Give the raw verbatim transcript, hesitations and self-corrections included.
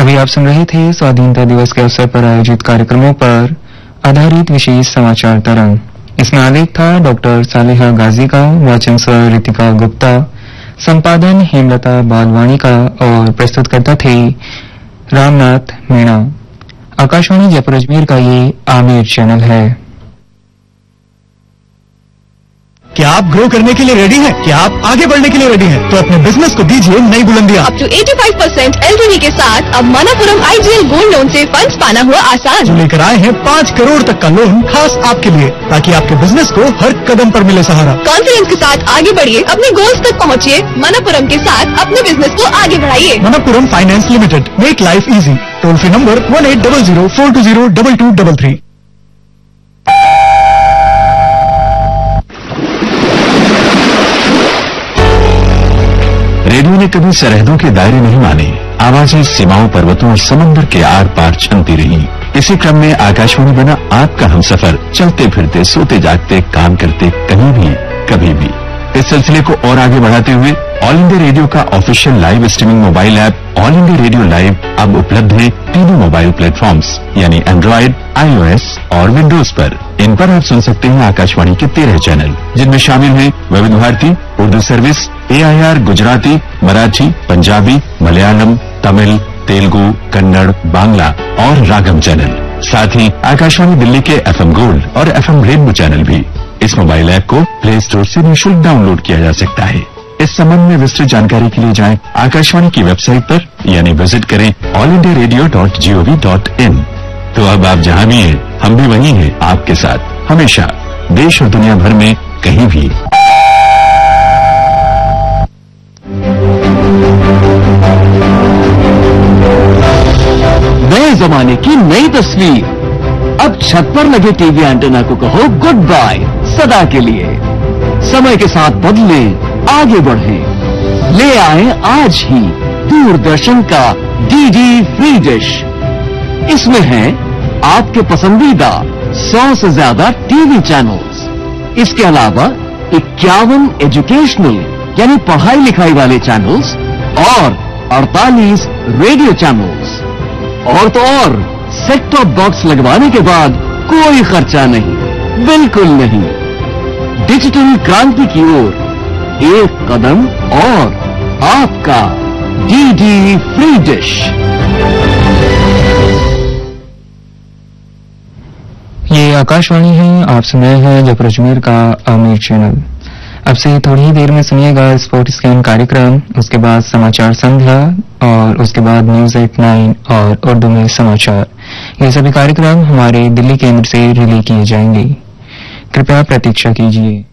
अभी आप सुन रहे थे स्वाधीनता दिवस के अवसर पर आयोजित कार्यक्रमों पर आधारित विशेष समाचार तरंग। इसमें आलेख था डॉक्टर सालेहा गाजी का, वाचन स्वर रितिका गुप्ता, संपादन हेमलता बालवाणी का और प्रस्तुतकर्ता थे रामनाथ मीणा। आकाशवाणी जयपुर अजमेर का ये आमिर चैनल है। क्या आप ग्रो करने के लिए रेडी हैं? क्या आप आगे बढ़ने के लिए रेडी हैं? तो अपने बिजनेस को दीजिए नई बुलंदियां। अप टू पचासी परसेंट एलटीवी के साथ अब मनापुरम आईजीएल गोल्ड लोन से फंड्स पाना हुआ आसान। जो लेकर आए हैं पाँच करोड़ तक का लोन खास आपके लिए, ताकि आपके बिजनेस को हर कदम पर मिले सहारा। कॉन्फिडेंस के साथ आगे बढ़िए, अपने गोल्स तक पहुँचिए। मनापुरम के साथ अपने बिजनेस को आगे बढ़ाइए। Manappuram finance limited, make life easy. Toll free number one eight double zero four to zero double two double three. Radio ने कभी सरहदों के दायरे नहीं माने। आवाजें सीमाओं, पर्वतों और समंदर के आर पार छनती रही। इसी क्रम में आकाशवाणी बना आपका हमसफर, चलते फिरते, सोते जागते, काम करते, कहीं भी कभी भी। इस सिलसिले को और आगे बढ़ाते हुए ऑल इंडिया रेडियो का official live streaming mobile app all India radio live अब उपलब्ध है तीनों मोबाइल प्लेटफॉर्म्स यानी एंड्रॉइड, आईओएस और विंडोज पर। इन पर आप सुन सकते हैं आकाशवाणी के तेरह चैनल, जिनमें शामिल हैं विविध भारती, उर्दू सर्विस, एआईआर गुजराती, मराठी, पंजाबी, मलयालम, तमिल, तेलुगु, कन्नड़, बांग्ला और रागम चैनल। साथ ही आकाशवाणी दिल्ली के एफएम गोल्ड और एफएम रेनबो चैनल भी। इस मोबाइल ऐप को प्ले स्टोर से निःशुल्क डाउनलोड किया जा सकता है। इस संबंध में विस्तृत जानकारी के लिए जाएं आकाशवाणी की वेबसाइट पर, यानी विजिट करें all India radio dot gov dot in. तो अब आप जहां भी हैं, हम भी वहीं हैं आपके साथ, हमेशा, देश और दुनिया भर में कहीं भी। नए जमाने की नई तस्वीर। अब छत पर लगे टीवी एंटेना को कहो गुड बाय सदा के लिए। समय के साथ बदले, आगे बढ़ें। ले आए आज ही दूरदर्शन का डीडी फ्री डिश। इसमें है आपके पसंदीदा सौ से ज्यादा टीवी चैनल्स। इसके अलावा इक्यावन एजुकेशनल यानी पढ़ाई लिखाई वाले चैनल्स और अड़तालीस रेडियो चैनल्स। और तो और सेट टॉप बॉक्स लगवाने के बाद कोई खर्चा नहीं, बिल्कुल नहीं। डिजिटल क्रांति की ओर एक कदम और आपका डीडी फ्री डिश। ये आकाशवाणी है, आप सुन रहे हैं जयपुर अजमेर का आमिर चैनल। अब से थोड़ी ही देर में सुनिएगा स्पोर्ट स्कैन कार्यक्रम, उसके बाद समाचार संध्या और उसके बाद न्यूज एट नाइन और उर्दू में समाचार। ये सभी कार्यक्रम हमारे दिल्ली केंद्र से रिले किए जाएंगे। कृपया प्रतीक्षा कीजिए।